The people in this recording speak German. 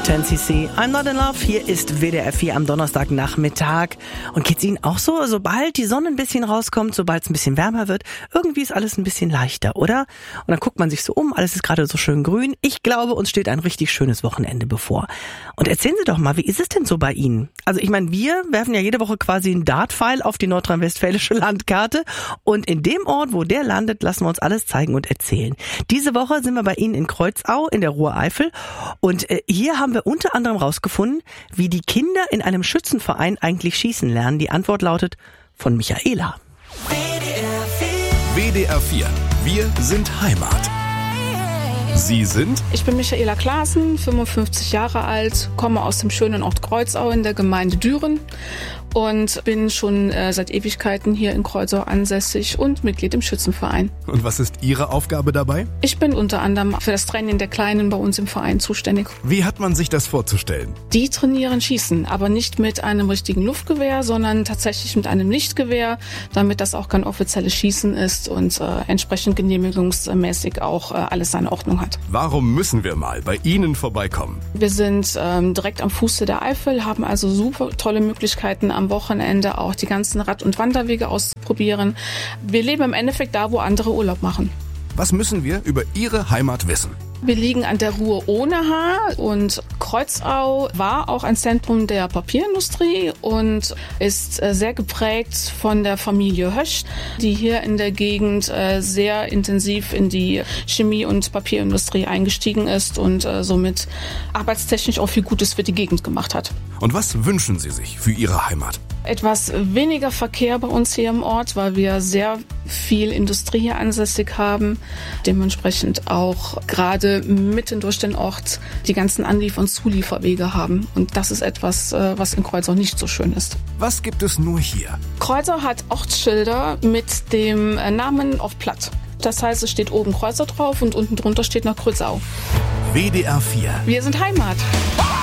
10cc. I'm not in love. Hier ist WDR 4 am Donnerstagnachmittag. Und geht's Ihnen auch so? Sobald die Sonne ein bisschen rauskommt, sobald es ein bisschen wärmer wird, irgendwie ist alles ein bisschen leichter, oder? Und dann guckt man sich so um, alles ist gerade so schön grün. Ich glaube, uns steht ein richtig schönes Wochenende bevor. Und erzählen Sie doch mal, wie ist es denn so bei Ihnen? Also ich meine, wir werfen ja jede Woche quasi einen Dartpfeil auf die nordrhein-westfälische Landkarte. Und in dem Ort, wo der landet, lassen wir uns alles zeigen und erzählen. Diese Woche sind wir bei Ihnen in Kreuzau in der Ruhr-Eifel. Und hier haben wir unter anderem rausgefunden, wie die Kinder in einem Schützenverein eigentlich schießen lernen. Die Antwort lautet von Michaela. WDR 4. Wir sind Heimat. Sie sind? Ich bin Michaela Klaassen, 55 Jahre alt, komme aus dem schönen Ort Kreuzau in der Gemeinde Düren und bin schon seit Ewigkeiten hier in Kreuzau ansässig und Mitglied im Schützenverein. Und was ist Ihre Aufgabe dabei? Ich bin unter anderem für das Training der Kleinen bei uns im Verein zuständig. Wie hat man sich das vorzustellen? Die trainieren Schießen, aber nicht mit einem richtigen Luftgewehr, sondern tatsächlich mit einem Lichtgewehr, damit das auch kein offizielles Schießen ist und entsprechend genehmigungsmäßig auch alles seine Ordnung hat. Warum müssen wir mal bei Ihnen vorbeikommen? Wir sind direkt am Fuße der Eifel, haben also super tolle Möglichkeiten, am Wochenende auch die ganzen Rad- und Wanderwege auszuprobieren. Wir leben im Endeffekt da, wo andere Urlaub machen. Was müssen wir über Ihre Heimat wissen? Wir liegen an der Ruhr-Ohne-Haar und Kreuzau war auch ein Zentrum der Papierindustrie und ist sehr geprägt von der Familie Hösch, die hier in der Gegend sehr intensiv in die Chemie- und Papierindustrie eingestiegen ist und somit arbeitstechnisch auch viel Gutes für die Gegend gemacht hat. Und was wünschen Sie sich für Ihre Heimat? Etwas weniger Verkehr bei uns hier im Ort, weil wir sehr viel Industrie hier ansässig haben. Dementsprechend auch gerade mitten durch den Ort die ganzen Anliefer- und Zulieferwege haben. Und das ist etwas, was in Kreuzau nicht so schön ist. Was gibt es nur hier? Kreuzau hat Ortsschilder mit dem Namen auf Platt. Das heißt, es steht oben Kreuzau drauf und unten drunter steht noch Kreuzau. WDR 4. Wir sind Heimat.